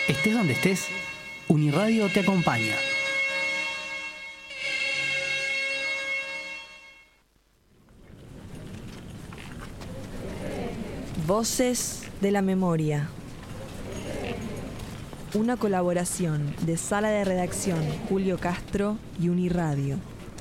Estés donde estés, Uniradio te acompaña. Voces de la Memoria. Una colaboración de Sala de Redacción Julio Castro y Uniradio.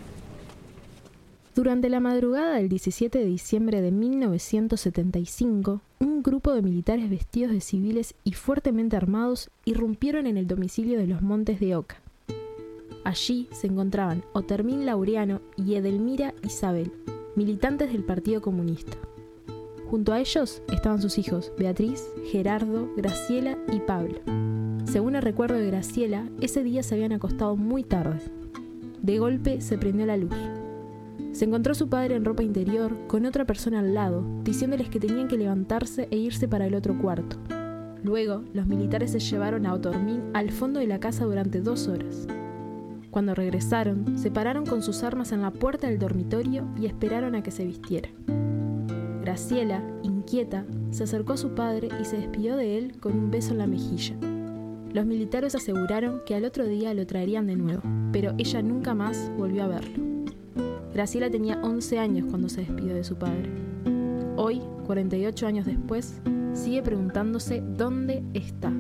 Durante la madrugada del 17 de diciembre de 1975, un grupo de militares vestidos de civiles y fuertemente armados irrumpieron en el domicilio de los Montes de Oca. Allí se encontraban Otermín Laureano y Edelmira Isabel, militantes del Partido Comunista. Junto a ellos estaban sus hijos Beatriz, Gerardo, Graciela y Pablo. Según el recuerdo de Graciela, ese día se habían acostado muy tarde. De golpe se prendió la luz. Se encontró su padre en ropa interior con otra persona al lado, diciéndoles que tenían que levantarse e irse para el otro cuarto. Luego, los militares se llevaron a Otermín al fondo de la casa durante 2 horas. Cuando regresaron, se pararon con sus armas en la puerta del dormitorio y esperaron a que se vistiera. Graciela, inquieta, se acercó a su padre y se despidió de él con un beso en la mejilla. Los militares aseguraron que al otro día lo traerían de nuevo, pero ella nunca más volvió a verlo. Graciela tenía 11 años cuando se despidió de su padre. Hoy, 48 años después, sigue preguntándose dónde está.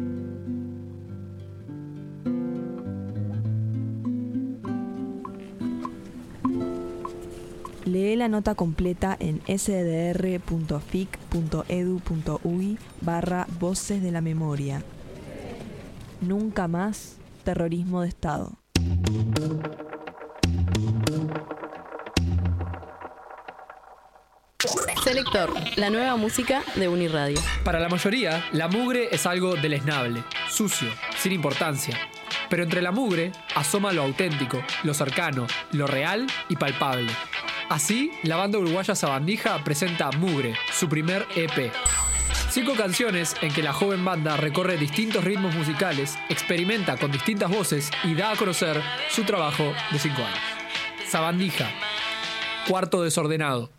Lee la nota completa en sdr.fic.edu.uy/Voces de la Memoria. Nunca más terrorismo de Estado. Selector, la nueva música de Uniradio. Para la mayoría, la mugre es algo deleznable, sucio, sin importancia. Pero entre la mugre asoma lo auténtico, lo cercano, lo real y palpable. Así, la banda uruguaya Sabandija presenta Mugre, su primer EP. 5 canciones en que la joven banda recorre distintos ritmos musicales, experimenta con distintas voces y da a conocer su trabajo de 5 años. Sabandija, Cuarto Desordenado.